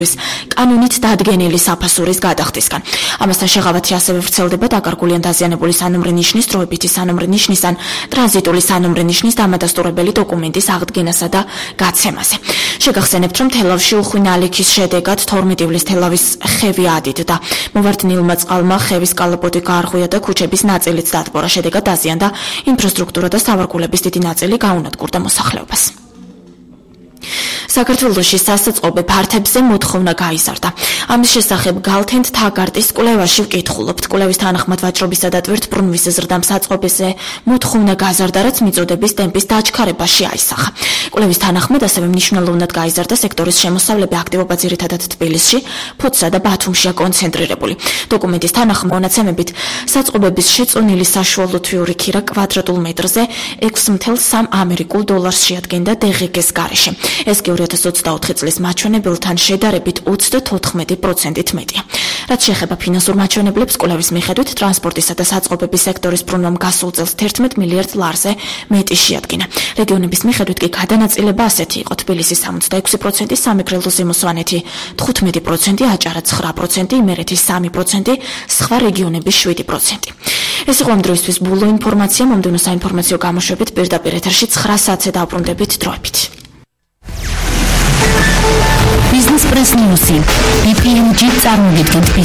კანონით დადგენილი საფასურის გადახდისგან. ამასთან შეღავათი ასევე ვრცელდება დაკარგული ან დაზიანებული სანომრე ნიშნის, დროებითი სანომრე ნიშნის ან ტრანზიტული სანომრე ნიშნის დამადასტურებელი დოკუმენტის აღდგენასა და გაცემაზე. შეგახსენებთ, რომ თელავში უხვი ნალექის შედეგად 12 ივლის თელავის ხევი ადიდდა. მოვარდნილმა წყალმა ხევის კალაპოტი გაარღვია და ქუჩების ნაწილიც დატბორა. შედეგად დაზიანდა ინფრასტრუქტურა და სავარგულების დიდი ნაწილი გაუნადგურდა მოსახლეობას. საქართველოში სასაწყობე ფართებზე მოთხოვნა გაიზარდა. ამის შესახებ გალთენთ თაგარტის კვლევაში ვკითხულობთ. კვლევის თანახმად ვაჭრობისა და ტვირთბრუნვის ზრდამ საწყობეზე მოთხოვნა გაზარდა, რაც მიწოდების ტემპის დაჩქარებაში აისახა. კვლევის თანახმად ასევე მნიშვნელოვნად გაიზარდა სექტორის შემოსავლები, აქტივობა ძირითადად თბილისში, ფოთსა და ბათუმშია კონცენტრირებული. დოკუმენტის თანახმად მონაცემებით საწყობების შეწონილი საშუალო თვიური ქირა კვადრატულ მეტრზე 6.3 ამერიკულ დოლარს შეადგენდა DGG-ს გარეშე. ეს კი 2024 წლის მაჩვენებელთან შედარებით 34%-ით მეტია. რაც შეეხება ფინანსურ მაჩვენებლებს, კვლევის მიხედვით ტრანსპორტისა და საწყობების სექტორის ბრუნვამ გასულ წელს 11 მილიარდ ლარზე მეტი შეადგინა. რეგიონების მიხედვით კი გადანაწილება ასეთი იყო: თბილისი 66%, სამეგრელო ზემო სვანეთი 15%, აჭარა 9%, იმერეთი 3%, სხვა რეგიონების 7%. ეს იყო ამ დროისთვის ბოლო ინფორმაცია. მომდევნო საინფორმაციო გამოშვებით პირდაპირ ეთერში 9 საათზე დავბრუნდებით დროებით. Business Press News. BPMG წარმოგვიდგენთ